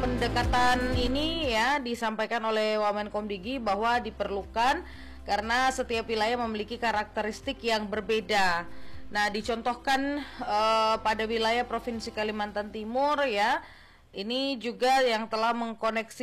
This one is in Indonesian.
pendekatan ini ya disampaikan oleh Wamenkomdigi bahwa diperlukan karena setiap wilayah memiliki karakteristik yang berbeda. Nah, dicontohkan pada wilayah Provinsi Kalimantan Timur ya, ini juga yang telah mengkoneksi